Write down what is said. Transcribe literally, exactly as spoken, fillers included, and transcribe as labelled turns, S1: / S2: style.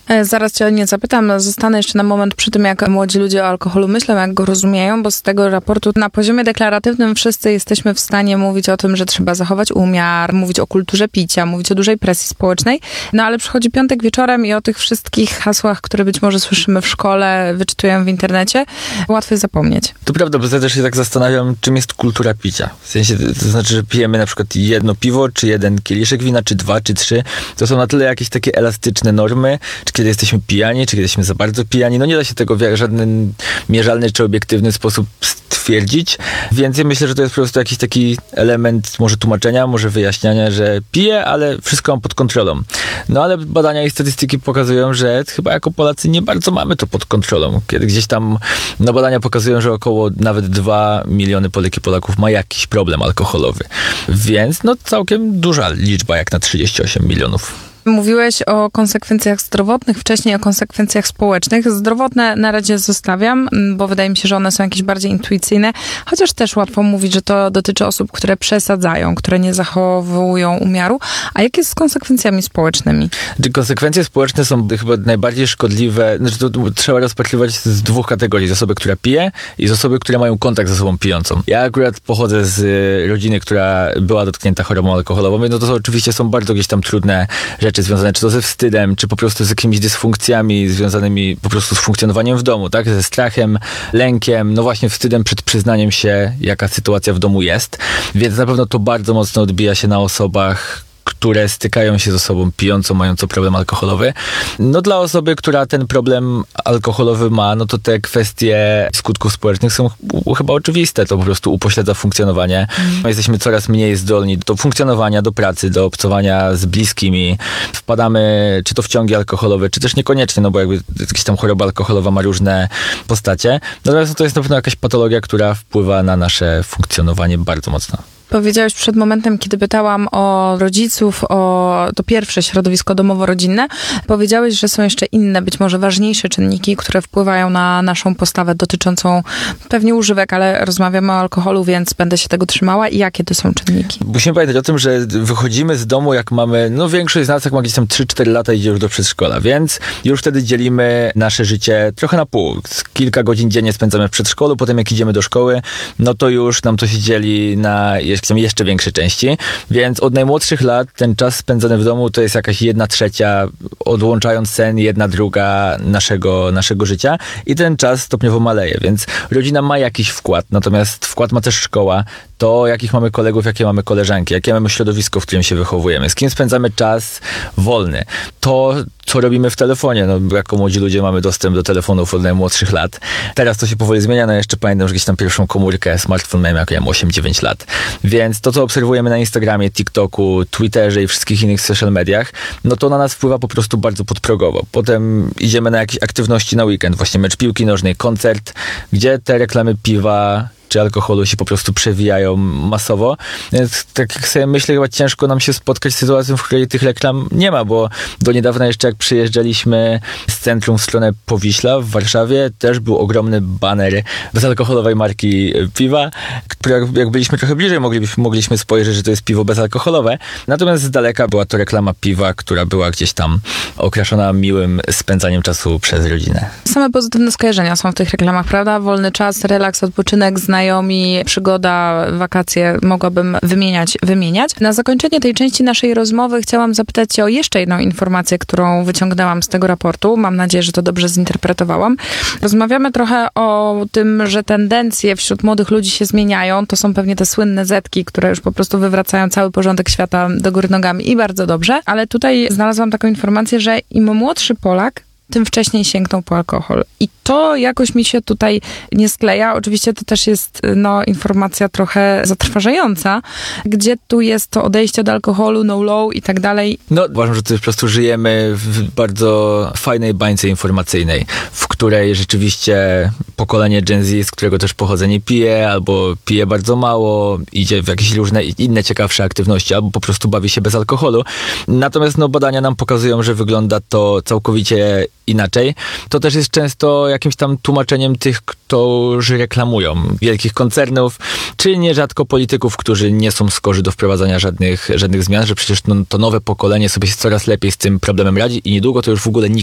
S1: E, zaraz cię nie zapytam, zostanę jeszcze na moment przy tym, jak młodzi ludzie o alkoholu myślą, jak go rozumieją, bo z tego raportu na poziomie deklaratywnym wszyscy jesteśmy w stanie mówić o tym, że trzeba zachować umiar, mówić o kulturze picia, mówić o dużej presji społecznej, no ale przychodzi piątek wieczorem i o tych wszystkich hasłach, które być może słyszymy w szkole, wyczytujemy w internecie, łatwo jest zapomnieć.
S2: To prawda, bo ja też się tak zastanawiam, czym jest kultura picia. W sensie, to znaczy, że pijemy na przykład jedno piwo, czy jeden kieliszek wina, czy dwa, czy trzy. To są na tyle jakieś takie elastyczne normy, czy kiedy jesteśmy pijani, czy kiedy jesteśmy za bardzo pijani. No nie da się tego w żaden mierzalny czy obiektywny sposób stwierdzić, więc ja myślę, że to jest po prostu jakiś taki element może tłumaczenia, może wyjaśniania, że piję, ale wszystko mam pod kontrolą. No ale badania i statystyki pokazują, że chyba jako Polacy nie bardzo mamy to pod kontrolą. Kiedy gdzieś tam, no badania pokazują, że około nawet dwa miliony Polek i Polaków ma jakiś problem alkoholowy. Więc no całkiem duża liczba jak na trzydzieści osiem milionów.
S1: Mówiłeś o konsekwencjach zdrowotnych, wcześniej o konsekwencjach społecznych. Zdrowotne na razie zostawiam, bo wydaje mi się, że one są jakieś bardziej intuicyjne, chociaż też łatwo mówić, że to dotyczy osób, które przesadzają, które nie zachowują umiaru. A jak jest z konsekwencjami społecznymi?
S2: Konsekwencje społeczne są chyba najbardziej szkodliwe, znaczy to trzeba rozpatrywać z dwóch kategorii. Z osoby, która pije i z osoby, które mają kontakt z osobą pijącą. Ja akurat pochodzę z rodziny, która była dotknięta chorobą alkoholową, no to, to oczywiście są bardzo gdzieś tam trudne rzeczy związane czy to ze wstydem, czy po prostu z jakimiś dysfunkcjami związanymi po prostu z funkcjonowaniem w domu, tak? Ze strachem, lękiem, no właśnie wstydem przed przyznaniem się, jaka sytuacja w domu jest. Więc na pewno to bardzo mocno odbija się na osobach, które stykają się z osobą pijącą, mającą problem alkoholowy. No dla osoby, która ten problem alkoholowy ma, no to te kwestie skutków społecznych są chyba oczywiste. To po prostu upośledza funkcjonowanie. Mm. Jesteśmy coraz mniej zdolni do funkcjonowania, do pracy, do obcowania z bliskimi. Wpadamy czy to w ciągi alkoholowe, czy też niekoniecznie, no bo jakby jakaś tam choroba alkoholowa ma różne postacie. Natomiast to jest na pewno jakaś patologia, która wpływa na nasze funkcjonowanie bardzo mocno.
S1: Powiedziałeś przed momentem, kiedy pytałam o rodziców, o to pierwsze środowisko domowo-rodzinne, powiedziałeś, że są jeszcze inne, być może ważniejsze czynniki, które wpływają na naszą postawę dotyczącą pewnie używek, ale rozmawiamy o alkoholu, więc będę się tego trzymała. I jakie to są czynniki?
S2: Musimy pamiętać o tym, że wychodzimy z domu, jak mamy, no większość z nas, jak ma gdzieś tam trzy cztery lata, idzie już do przedszkola, więc już wtedy dzielimy nasze życie trochę na pół. Kilka godzin dziennie spędzamy w przedszkolu, potem jak idziemy do szkoły, no to już nam to się dzieli na jeszcze większe części, więc od najmłodszych lat ten czas spędzony w domu to jest jakaś jedna trzecia, odłączając sen, jedna druga naszego, naszego życia i ten czas stopniowo maleje, więc rodzina ma jakiś wkład, natomiast wkład ma też szkoła, to jakich mamy kolegów, jakie mamy koleżanki, jakie mamy środowisko, w którym się wychowujemy, z kim spędzamy czas wolny, to co robimy w telefonie, no jako młodzi ludzie mamy dostęp do telefonów od najmłodszych lat. Teraz to się powoli zmienia, no jeszcze pamiętam, że gdzieś tam pierwszą komórkę, smartfon miałem jak miałem osiem dziewięć lat. Więc to, co obserwujemy na Instagramie, TikToku, Twitterze i wszystkich innych social mediach, no to na nas wpływa po prostu bardzo podprogowo. Potem idziemy na jakieś aktywności na weekend, właśnie mecz piłki nożnej, koncert, gdzie te reklamy piwa czy alkoholu się po prostu przewijają masowo. Więc tak jak sobie myślę, chyba ciężko nam się spotkać z sytuacją, w której tych reklam nie ma, bo do niedawna jeszcze jak przyjeżdżaliśmy z centrum w stronę Powiśla w Warszawie, też był ogromny baner bezalkoholowej marki piwa, który jak, jak byliśmy trochę bliżej, moglibyśmy, mogliśmy spojrzeć, że to jest piwo bezalkoholowe. Natomiast z daleka była to reklama piwa, która była gdzieś tam okraszona miłym spędzaniem czasu przez rodzinę.
S1: Same pozytywne skojarzenia są w tych reklamach, prawda? Wolny czas, relaks, odpoczynek, znajomi, przygoda, wakacje, mogłabym wymieniać, wymieniać. Na zakończenie tej części naszej rozmowy chciałam zapytać cię o jeszcze jedną informację, którą wyciągnęłam z tego raportu. Mam nadzieję, że to dobrze zinterpretowałam. Rozmawiamy trochę o tym, że tendencje wśród młodych ludzi się zmieniają. To są pewnie te słynne zetki, które już po prostu wywracają cały porządek świata do góry nogami i bardzo dobrze. Ale tutaj znalazłam taką informację, że im młodszy Polak, tym wcześniej sięgnął po alkohol. I to jakoś mi się tutaj nie skleja. Oczywiście to też jest no, informacja trochę zatrważająca, gdzie tu jest to odejście od alkoholu, no low i tak dalej.
S2: No, uważam, że to po prostu żyjemy w bardzo fajnej bańce informacyjnej, w której rzeczywiście pokolenie Gen Z, z którego też pochodzę, nie pije, albo pije bardzo mało, idzie w jakieś różne inne ciekawsze aktywności, albo po prostu bawi się bez alkoholu. Natomiast no, badania nam pokazują, że wygląda to całkowicie inaczej. To też jest często jakimś tam tłumaczeniem tych, którzy reklamują wielkich koncernów, czy nierzadko polityków, którzy nie są skorzy do wprowadzania żadnych, żadnych zmian, że przecież no, to nowe pokolenie sobie coraz lepiej z tym problemem radzi i niedługo to już w ogóle nikt